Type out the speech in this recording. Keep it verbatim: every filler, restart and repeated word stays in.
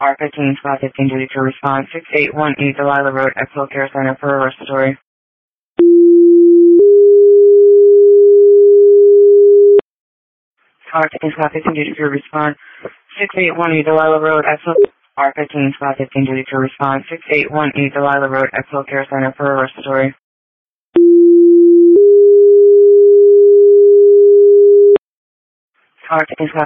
R fifteen, spot fifteen, duty to respond. six eight one eight Delilah Road, Expo Care Center for a respiratory. R fifteen, spot fifteen, duty to respond. six eight one eight Delilah Road, Expo. R fifteen, spot fifteen, duty to respond. six eight one eight Delilah Road, Expo Care Center for a respiratory. R fifteen, spot